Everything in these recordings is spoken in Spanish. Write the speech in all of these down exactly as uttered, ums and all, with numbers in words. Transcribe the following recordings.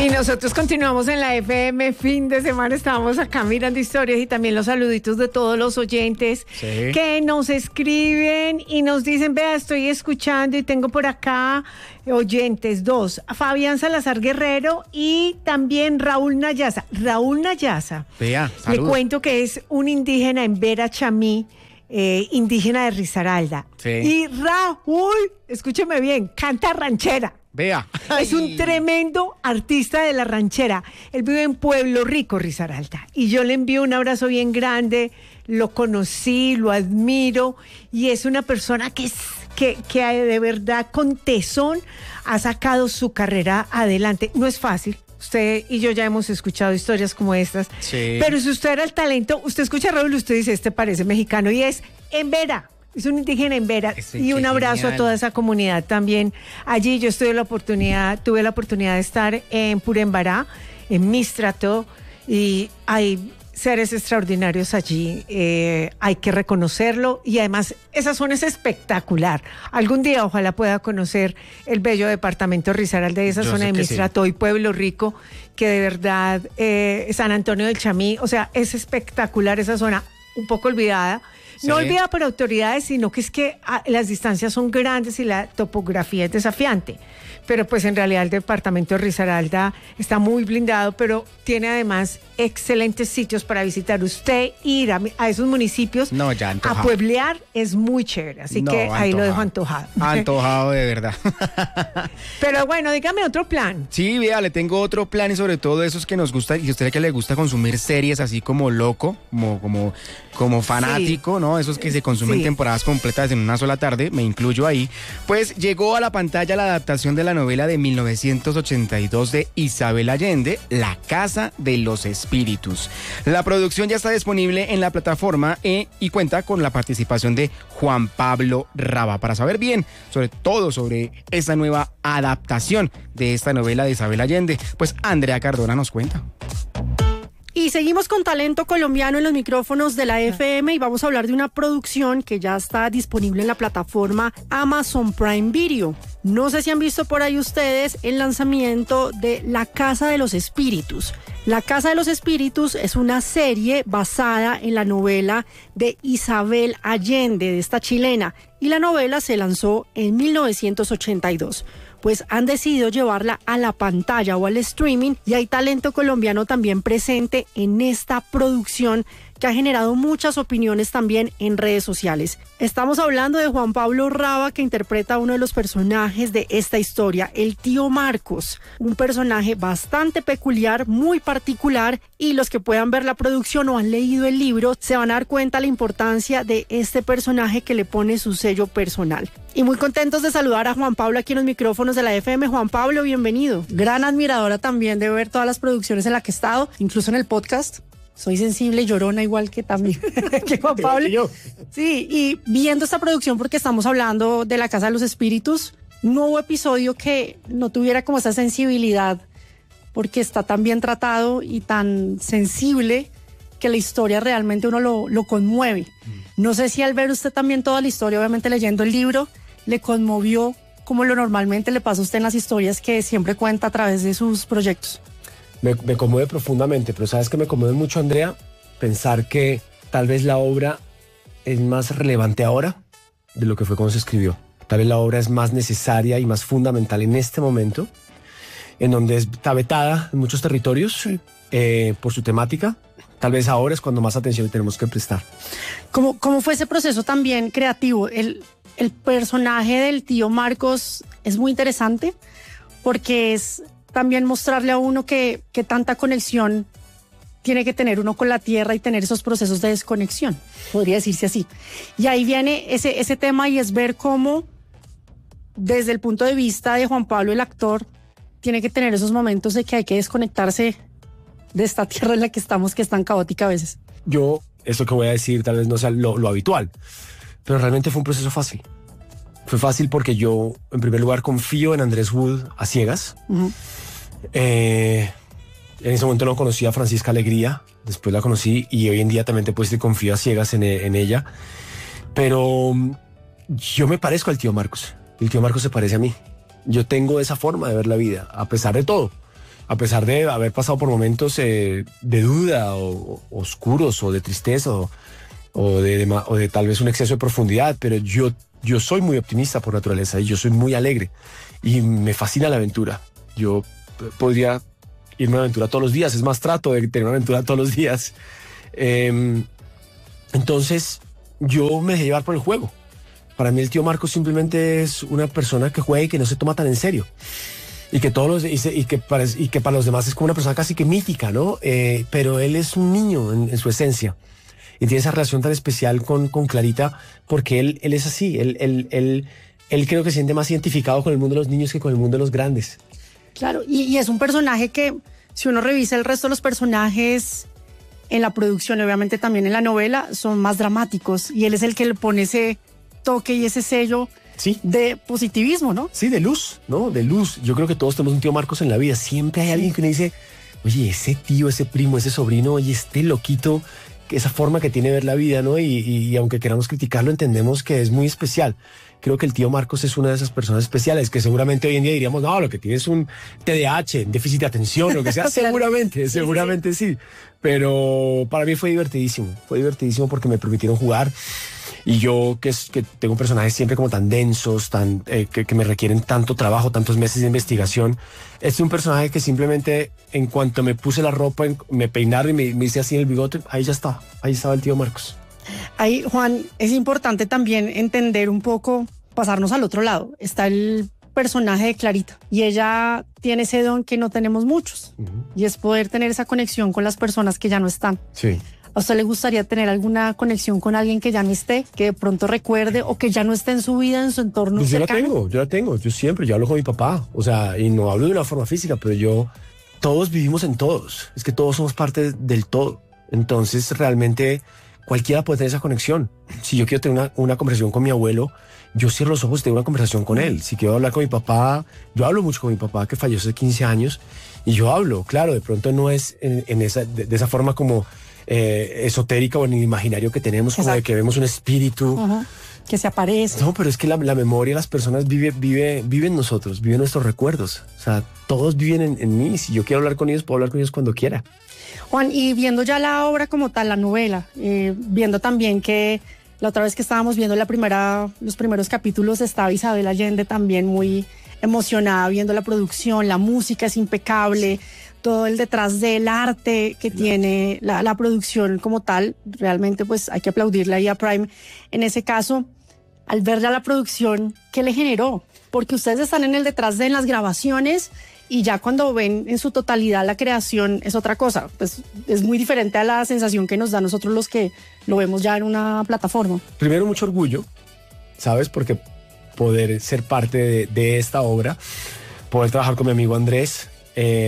Y nosotros continuamos en la F M, fin de semana estábamos acá mirando historias y también los saluditos de todos los oyentes sí. que nos escriben y nos dicen, vea, estoy escuchando y tengo por acá oyentes, dos, Fabián Salazar Guerrero y también Raúl Nayasa. Raúl Nayasa, vea, le cuento que es un indígena en Vera Chamí, eh, indígena de Risaralda. Sí. Y Raúl, escúcheme bien, canta ranchera. Vea. Es un tremendo artista de la ranchera. Él vive en Pueblo Rico, Risaralda. Y yo le envío un abrazo bien grande. Lo conocí, lo admiro. Y es una persona que, es, que, que de verdad con tesón ha sacado su carrera adelante. No es fácil. Usted y yo ya hemos escuchado historias como estas. Sí. Pero si usted era el talento, usted escucha a Raúl y usted dice, este parece mexicano. Y es en Vera. Es un indígena en Vera. Ese, y un abrazo genial. A toda esa comunidad también. Allí yo estuve la oportunidad, tuve la oportunidad de estar en Purembará, en Mistrato, y hay seres extraordinarios allí. Eh, hay que reconocerlo y además esa zona es espectacular. Algún día ojalá pueda conocer el bello departamento de Risaralda y esa yo zona de Mistrato sí. y Pueblo Rico, que de verdad eh, San Antonio del Chamí, o sea, es espectacular esa zona, un poco olvidada. Sí. No olvidada por autoridades, sino que es que ah, las distancias son grandes y la topografía es desafiante. Pero pues en realidad el departamento de Risaralda está muy blindado, pero tiene además excelentes sitios para visitar. Usted ir a, a esos municipios no, ya a pueblear es muy chévere, así no, que ahí antojado. Lo dejo antojado. Antojado de verdad. Pero bueno, dígame otro plan. Sí, vea, le tengo otro plan y sobre todo esos que nos gusta, y a usted que le gusta consumir series así como loco, como, como, como fanático, sí. ¿no? Esos que se consumen sí. temporadas completas en una sola tarde, me incluyo ahí. Pues llegó a la pantalla la adaptación de la novela de mil novecientos ochenta y dos de Isabel Allende, La Casa de los Espíritus. La producción ya está disponible en la plataforma e, y cuenta con la participación de Juan Pablo Raba. Para saber bien sobre todo sobre esta nueva adaptación de esta novela de Isabel Allende, pues Andrea Cardona nos cuenta. Y seguimos con talento colombiano en los micrófonos de la F M y vamos a hablar de una producción que ya está disponible en la plataforma Amazon Prime Video. No sé si han visto por ahí ustedes el lanzamiento de La Casa de los Espíritus. La Casa de los Espíritus es una serie basada en la novela de Isabel Allende, de esta chilena, y la novela se lanzó en mil novecientos ochenta y dos. Pues han decidido llevarla a la pantalla o al streaming y hay talento colombiano también presente en esta producción que ha generado muchas opiniones también en redes sociales. Estamos hablando de Juan Pablo Raba, que interpreta a uno de los personajes de esta historia, el tío Marcos, un personaje bastante peculiar, muy particular, y los que puedan ver la producción o han leído el libro se van a dar cuenta de la importancia de este personaje que le pone su sello personal. Y muy contentos de saludar a Juan Pablo aquí en los micrófonos de la F M. Juan Pablo, bienvenido. Gran admiradora también de ver todas las producciones en las que he estado, incluso en el podcast. Soy sensible y llorona igual que también que Juan Pablo. Yo. Sí, y viendo esta producción, porque estamos hablando de La Casa de los Espíritus, no hubo episodio que no tuviera como esa sensibilidad, porque está tan bien tratado y tan sensible que la historia realmente uno lo, lo conmueve. Mm. No sé si al ver usted también toda la historia, obviamente leyendo el libro, le conmovió como lo normalmente le pasa a usted en las historias que siempre cuenta a través de sus proyectos. Me, me conmueve profundamente, pero ¿sabes qué me conmueve mucho, Andrea? Pensar que tal vez la obra es más relevante ahora de lo que fue cuando se escribió. Tal vez la obra es más necesaria y más fundamental en este momento, en donde está vetada en muchos territorios sí. eh, por su temática. Tal vez ahora es cuando más atención tenemos que prestar. ¿Cómo, cómo fue ese proceso también creativo? El, el personaje del tío Marcos es muy interesante porque es también mostrarle a uno que, que tanta conexión tiene que tener uno con la tierra y tener esos procesos de desconexión, podría decirse así. Y ahí viene ese, ese tema y es ver cómo, desde el punto de vista de Juan Pablo, el actor, tiene que tener esos momentos de que hay que desconectarse de esta tierra en la que estamos, que es tan caótica a veces. Yo, esto que voy a decir tal vez no sea lo, lo habitual, pero realmente fue un proceso fácil. Fue fácil porque yo, en primer lugar, confío en Andrés Wood a ciegas. Uh-huh. Eh, en ese momento no conocía a Francisca Alegría, después la conocí y hoy en día también te puedes decir confío a ciegas en, en ella. Pero yo me parezco al tío Marcos. El tío Marcos se parece a mí. Yo tengo esa forma de ver la vida, a pesar de todo. a pesar de haber pasado por momentos eh, de duda o, o oscuros o de tristeza o, o, de, de, o de tal vez un exceso de profundidad, pero yo, yo soy muy optimista por naturaleza y yo soy muy alegre y me fascina la aventura. Yo podría irme a una aventura todos los días, es más, trato de tener una aventura todos los días. Eh, entonces yo me dejé llevar por el juego. Para mí el tío Marcos simplemente es una persona que juega y que no se toma tan en serio. Y que todos los, y, se, y, que para, y que para los demás es como una persona casi que mítica, ¿no? Eh, pero él es un niño en, en su esencia. Y tiene esa relación tan especial con, con Clarita porque él, él es así. Él, él, él, él creo que se siente más identificado con el mundo de los niños que con el mundo de los grandes. Claro, y, y es un personaje que, si uno revisa el resto de los personajes en la producción, obviamente también en la novela, son más dramáticos. Y él es el que le pone ese toque y ese sello sí. de positivismo, ¿no? Sí, de luz, ¿no? De luz. Yo creo que todos tenemos un tío Marcos en la vida. Siempre hay alguien que uno dice, oye, ese tío, ese primo, ese sobrino, oye, este loquito, esa forma que tiene de ver la vida, ¿no? Y, y, y aunque queramos criticarlo, entendemos que es muy especial. Creo que el tío Marcos es una de esas personas especiales que seguramente hoy en día diríamos, no, lo que tiene es un T D A H, déficit de atención, lo que sea. seguramente, sí, seguramente sí. sí. Pero para mí fue divertidísimo. Fue divertidísimo porque me permitieron jugar. Y yo, que, es, que tengo personajes siempre como tan densos, tan, eh, que, que me requieren tanto trabajo, tantos meses de investigación. Este es un personaje que simplemente, en cuanto me puse la ropa, en, me peinaron y me, me hice así en el bigote, ahí ya está, ahí estaba el tío Marcos. Ahí, Juan, es importante también entender un poco, pasarnos al otro lado. Está el personaje de Clarita y ella tiene ese don que no tenemos muchos, uh-huh. y es poder tener esa conexión con las personas que ya no están. Sí. ¿A usted le gustaría tener alguna conexión con alguien que ya no esté, que de pronto recuerde o que ya no esté en su vida, en su entorno pues cercano? Yo la tengo, yo la tengo. Yo siempre, yo hablo con mi papá. O sea, y no hablo de una forma física, pero yo, todos vivimos en todos. Es que todos somos parte del todo. Entonces, realmente, cualquiera puede tener esa conexión. Si yo quiero tener una, una conversación con mi abuelo, yo cierro los ojos y tengo una conversación con él. Si quiero hablar con mi papá, yo hablo mucho con mi papá, que falleció hace quince años, y yo hablo. Claro, de pronto no es en, en esa, de, de esa forma como... Eh, esotérica o en el imaginario que tenemos, como de que vemos un espíritu uh-huh. que se aparece. No, pero es que la, la memoria de las personas vive, vive, vive en nosotros, vive en nuestros recuerdos. O sea, todos viven en, en mí. Si yo quiero hablar con ellos, puedo hablar con ellos cuando quiera. Juan, y viendo ya la obra como tal, la novela, eh, viendo también que la otra vez que estábamos viendo la primera, los primeros capítulos, estaba Isabel Allende también muy emocionada viendo la producción, la música es impecable, todo el detrás del arte que tiene la, la producción como tal, realmente pues hay que aplaudirle ahí a Prime. En ese caso, al ver ya la producción, ¿qué le generó? Porque ustedes están en el detrás de en las grabaciones y ya cuando ven en su totalidad la creación es otra cosa, pues es muy diferente a la sensación que nos da a nosotros los que lo vemos ya en una plataforma. Primero, mucho orgullo, ¿sabes? Porque poder ser parte de, de esta obra, poder trabajar con mi amigo Andrés, eh,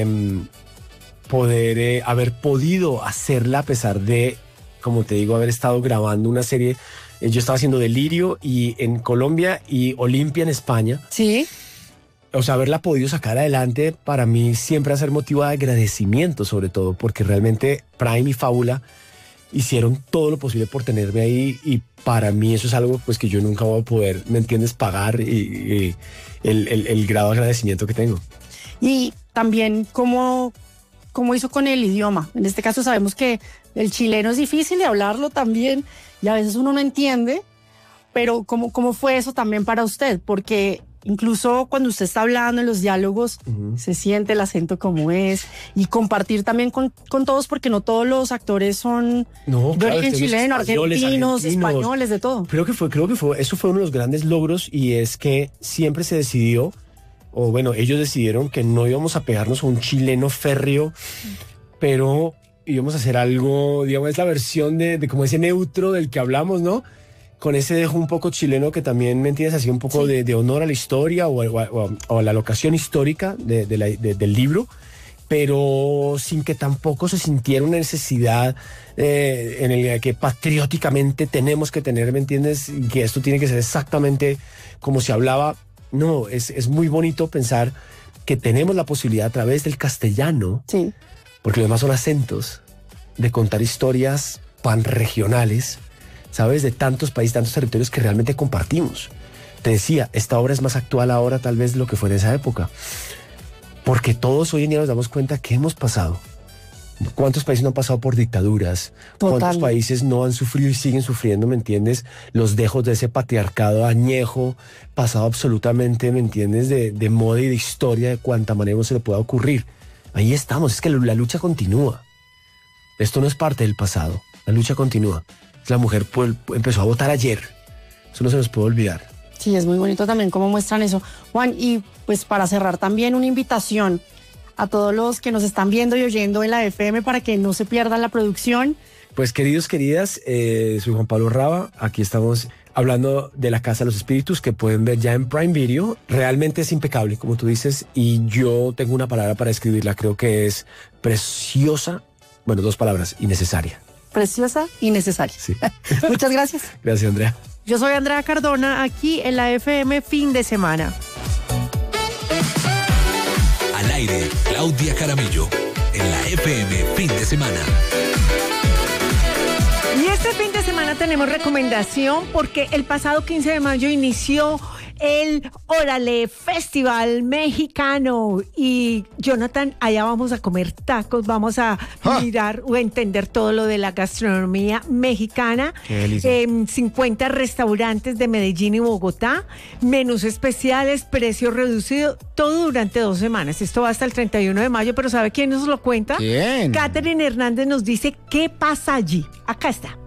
poder eh, haber podido hacerla a pesar de, como te digo, haber estado grabando una serie. Eh, yo estaba haciendo Delirio y en Colombia y Olimpia en España. Sí. O sea, haberla podido sacar adelante para mí siempre va a ser motivo de agradecimiento, sobre todo, porque realmente Prime y Fábula hicieron todo lo posible por tenerme ahí y para mí eso es algo pues que yo nunca voy a poder, ¿me entiendes?, pagar y, y el, el, el grado de agradecimiento que tengo. Y también cómo... ¿Cómo hizo con el idioma? En este caso sabemos que el chileno es difícil de hablarlo también y a veces uno no entiende, pero ¿cómo, cómo fue eso también para usted? Porque incluso cuando usted está hablando en los diálogos, uh-huh. se siente el acento como es y compartir también con, con todos, porque no todos los actores son no, de claro, origen chileno, argentinos, argentinos, españoles, de todo. Creo que fue, creo que fue, eso fue uno de los grandes logros y es que siempre se decidió, o bueno, ellos decidieron que no íbamos a pegarnos a un chileno férreo, pero íbamos a hacer algo, digamos, es la versión de, de como ese neutro del que hablamos, ¿no? Con ese dejo un poco chileno que también, ¿me entiendes? Así un poco sí. de, de honor a la historia o, o, o a la locación histórica de, de la, de, del libro, pero sin que tampoco se sintiera una necesidad eh, en el que patrióticamente tenemos que tener, ¿me entiendes? Que esto tiene que ser exactamente como se hablaba. No, es, es muy bonito pensar que tenemos la posibilidad a través del castellano, sí. porque los demás son acentos, de contar historias panregionales, ¿sabes? De tantos países, tantos territorios que realmente compartimos. Te decía, esta obra es más actual ahora tal vez de lo que fue en esa época. porque todos hoy en día nos damos cuenta que hemos pasado. ¿Cuántos países no han pasado por dictaduras? Total. ¿Cuántos países no han sufrido y siguen sufriendo, me entiendes? Los dejos de ese patriarcado añejo, pasado absolutamente, ¿me entiendes? De, de moda y de historia, de cuánta manera se le pueda ocurrir. Ahí estamos, es que la lucha continúa. Esto no es parte del pasado, la lucha continúa. La mujer pues, empezó a votar ayer, eso no se nos puede olvidar. Sí, es muy bonito también cómo muestran eso. Juan, y pues para cerrar también una invitación a todos los que nos están viendo y oyendo en la F M para que no se pierdan la producción. Pues queridos, queridas, eh, soy Juan Pablo Raba, aquí estamos hablando de La Casa de los Espíritus, que pueden ver ya en Prime Video. Realmente es impecable, como tú dices, y yo tengo una palabra para describirla, creo que es preciosa, bueno, dos palabras, innecesaria. Preciosa y necesaria. Sí. Muchas gracias. Gracias, Andrea. Yo soy Andrea Cardona, aquí en la F M Fin de Semana. Al aire, Claudia Jaramillo, en la F M Fin de Semana. Y este fin de semana tenemos recomendación porque el pasado quince de mayo inició el Órale Festival Mexicano. Y Jonathan, allá vamos a comer tacos, vamos a ¡Ah! mirar o entender todo lo de la gastronomía mexicana. Qué delicia. En cincuenta restaurantes de Medellín y Bogotá, menús especiales, precio reducido, todo durante dos semanas. Esto va hasta el treinta y uno de mayo, pero ¿sabe quién nos lo cuenta? ¿Quién? Catherine Hernández nos dice qué pasa allí. Acá está.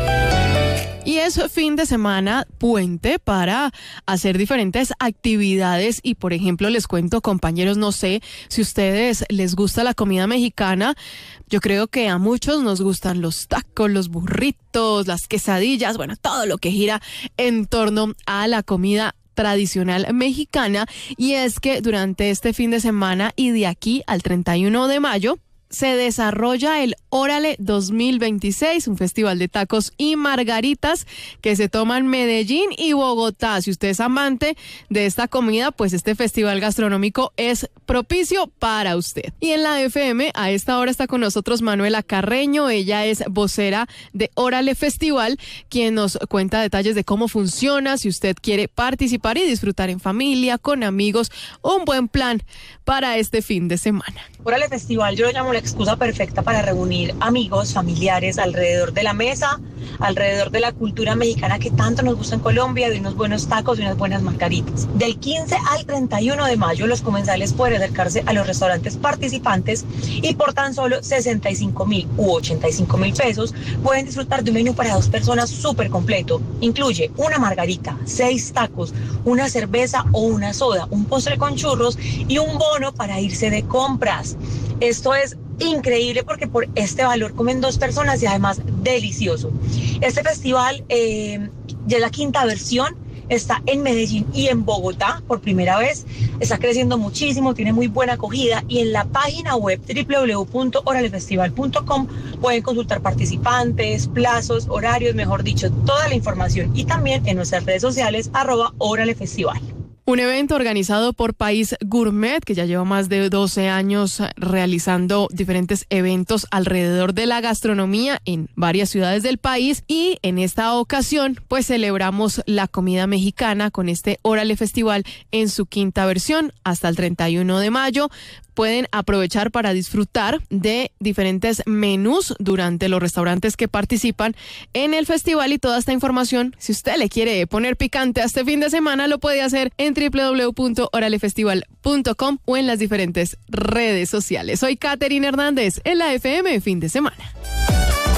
Y es fin de semana puente para hacer diferentes actividades y, por ejemplo, les cuento, compañeros, no sé si a ustedes les gusta la comida mexicana. Yo creo que a muchos nos gustan los tacos, los burritos, las quesadillas, bueno, todo lo que gira en torno a la comida tradicional mexicana. Y es que durante este fin de semana y de aquí al treinta y uno de mayo se desarrolla el Órale dos mil veintiséis, un festival de tacos y margaritas que se toma en Medellín y Bogotá. Si usted es amante de esta comida, pues este festival gastronómico es propicio para usted. Y en la F M, a esta hora está con nosotros Manuela Carreño. Ella es vocera de Órale Festival, quien nos cuenta detalles de cómo funciona, si usted quiere participar y disfrutar en familia, con amigos, un buen plan para este fin de semana. Órale Festival yo lo llamo la excusa perfecta para reunir amigos, familiares alrededor de la mesa, alrededor de la cultura mexicana que tanto nos gusta en Colombia, de unos buenos tacos y unas buenas margaritas. Del quince al treinta y uno de mayo los comensales pueden acercarse a los restaurantes participantes y por tan solo sesenta y cinco mil u ochenta y cinco mil pesos pueden disfrutar de un menú para dos personas súper completo. Incluye una margarita, seis tacos, una cerveza o una soda, un postre con churros y un bono para irse de compras. Esto es increíble porque por este valor comen dos personas y además delicioso. Este festival eh, ya es la quinta versión, está en Medellín y en Bogotá por primera vez, está creciendo muchísimo, tiene muy buena acogida y en la página web doble u doble u doble u punto orale festival punto com pueden consultar participantes, plazos, horarios, mejor dicho, toda la información y también en nuestras redes sociales arroba Órale Festival. Un evento organizado por País Gourmet, que ya lleva más de doce años realizando diferentes eventos alrededor de la gastronomía en varias ciudades del país. Y en esta ocasión, pues celebramos la comida mexicana con este Órale Festival en su quinta versión hasta el treinta y uno de mayo. Pueden aprovechar para disfrutar de diferentes menús durante los restaurantes que participan en el festival y toda esta información, si usted le quiere poner picante a este fin de semana, lo puede hacer en doble u doble u doble u punto orale festival punto com o en las diferentes redes sociales. Soy Catherine Hernández en la F M Fin de Semana.